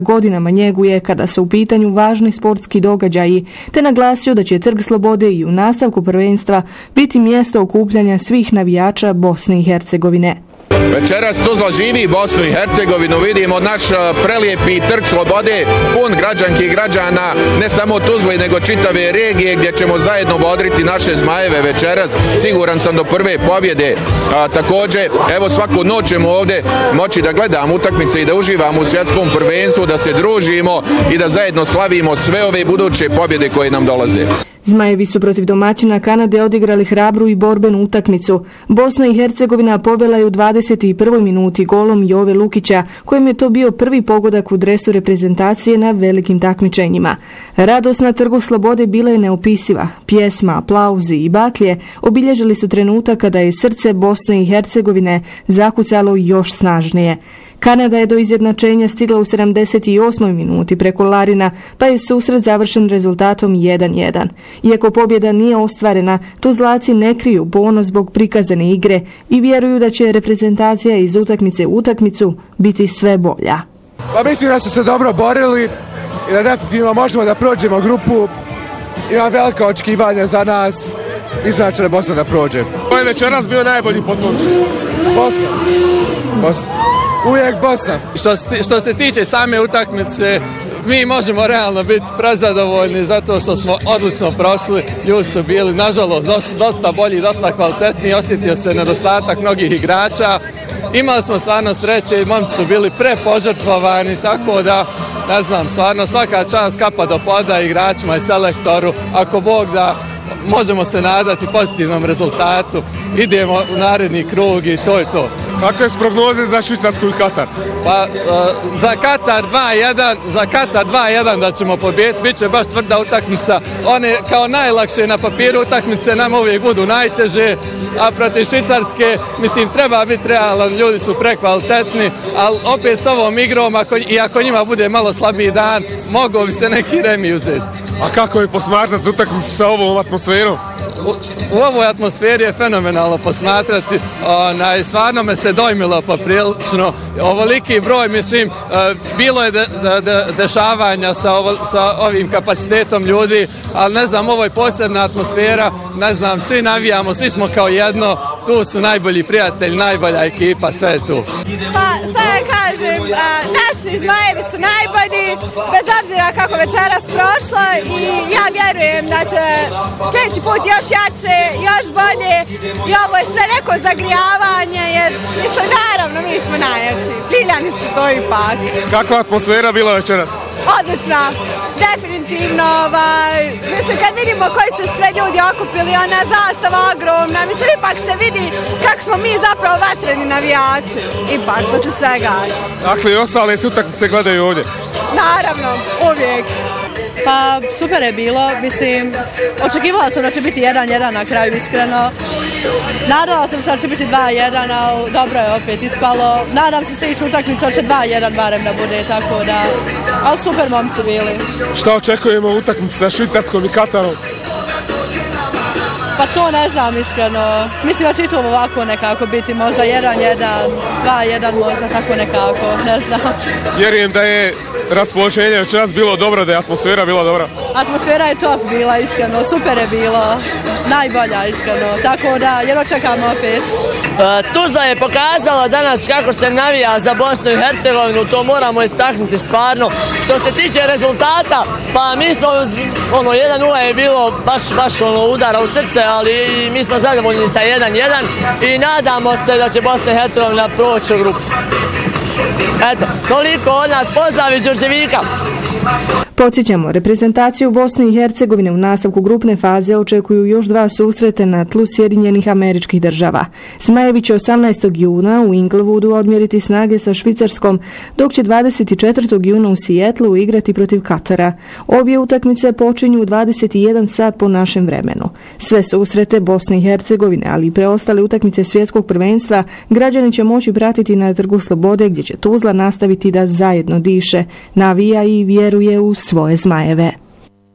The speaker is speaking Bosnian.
godinama njeguje kada su u pitanju važni sportski događaji, te naglasio da će Trg slobode i u nastavku prvenstva biti mjesto okupljanja svih navijača Bosne i Hercegovine. Večeras Tuzla živi Bosnu i Hercegovinu, vidimo naš prelijepi Trg slobode, pun građanki i građana, ne samo Tuzle nego čitave regije gdje ćemo zajedno bodriti naše zmajeve večeras, siguran sam do prve pobjede. Također, evo svaku noć ćemo ovdje moći da gledamo utakmice i da uživamo u svjetskom prvenstvu, da se družimo i da zajedno slavimo sve ove buduće pobjede koje nam dolaze. Zmajevi su protiv domaćina Kanade odigrali hrabru i borbenu utakmicu. Bosna i Hercegovina povela je u 21. minuti golom Jove Lukića, kojem je to bio prvi pogodak u dresu reprezentacije na velikim takmičenjima. Radost na Trgu slobode bila je neopisiva. Pjesma, aplauzi i baklje obilježili su trenutak kada je srce Bosne i Hercegovine zakucalo još snažnije. Kanada je do izjednačenja stigla u 78. minuti preko Larina, pa je susret završen rezultatom 1:1. Iako pobjeda nije ostvarena, Tuzlaci ne kriju bonus zbog prikazane igre i vjeruju da će reprezentacija iz utakmice u utakmicu biti sve bolja. Pa mislim da su se dobro borili i da definitivno možemo da prođemo grupu. Imam velika očekivanja za nas. Mislim da će Bosna da prođe. Ko je večeras bio najbolji potomči? Bosna. Uvijek Bosna. Što se tiče same utakmice, mi možemo realno biti prezadovoljni zato što smo odlično prošli. Ljudi su bili, nažalost, dosta bolji, dosta kvalitetniji, osjetio se nedostatak mnogih igrača. Imali smo stvarno sreće i momci su bili prepožrtvovani, tako da, ne znam, stvarno svaka čast kapa do poda igračima i selektoru. Ako Bog da, možemo se nadati pozitivnom rezultatu. Idemo u naredni krug i to je to. Kako je s prognoze za Švicarsku i Katar? Pa za Katar 2:1 da ćemo pobijediti, bit će baš tvrda utakmica. One kao najlakše na papiru utakmice nam uvijek budu najteže, a protiv Švicarske, mislim, treba biti realan, ljudi su prekvalitetni, ali opet s ovom igrom, ako njima bude malo slabiji dan, mogu bi se neki remi uzeti. A kako je posmatrati utakmicu sa ovom atmosferom? U ovoj atmosferi je fenomenalno posmatrati, stvarno me se dojmilo poprilično. Ovoliki broj, mislim, bilo je dešavanja sa ovim kapacitetom ljudi, ali ne znam, ovo je posebna atmosfera, ne znam, svi navijamo, svi smo kao jedno, tu su najbolji prijatelji, najbolja ekipa, sve je tu. Pa, šta ja kažem, naši Zmajevi su najbolji, bez obzira kako večeras prošlo, i ja vjerujem da će sljedeći put još jače, još bolje, i ovo je sve neko zagrijavanje, jer mislim, naravno, mi smo najjači. Ljiljani su to ipak. Kakva atmosfera bila večeras? Odlična, definitivno, mislim, kad vidimo koji su sve ljudi okupili, ona zastava ogromna, mislim, ipak se vidi kako smo mi zapravo vatreni navijači, ipak, posle svega. Dakle, i ostale se utakmice gledaju ovdje? Naravno, uvijek. Pa super je bilo, mislim, očekivala sam da će biti 1:1 na kraju, iskreno. Nadala sam se da će biti 2:1, ali dobro je opet ispalo. Nadam se sljedeću utakmicu da će 2:1 barem da bude, tako da, ali super momci bili. Šta očekujemo u utakmici sa Švicarskom i Katarom? Pa to ne znam, iskreno. Mislim da će i to ovako nekako biti, možda 1:1, 2:1 možda, tako nekako, ne znam. Vjerujem da je raspoloženje večeras bilo dobro, da je atmosfera bila dobra. Atmosfera je top bila, iskreno, super je bilo, najbolja, iskreno, tako da, jer očekamo opet. Tuzla je pokazala danas kako se navija za Bosnu i Hercegovinu, to moramo istaknuti stvarno. Što se tiče rezultata, pa mi smo, 1:0 je bilo baš udara u srce, ali mi smo zadovoljni sa 1:1 i nadamo se da će Bosna i Hercegovina proći u grupu. Eto, toliko od nas, pozdrav iz Đurđevika. Podsjećamo, reprezentaciju Bosne i Hercegovine u nastavku grupne faze očekuju još 2 susrete na tlu Sjedinjenih Američkih Država. Zmajevi će 18. juna u Inglewoodu odmjeriti snage sa Švicarskom, dok će 24. juna u Seattlu igrati protiv Katara. Obje utakmice počinju u 21 sat po našem vremenu. Sve susrete Bosne i Hercegovine, ali i preostale utakmice svjetskog prvenstva, građani će moći pratiti na Trgu slobode, gdje će Tuzla nastaviti da zajedno diše, navija i vjeruje u svoje Zmajeve.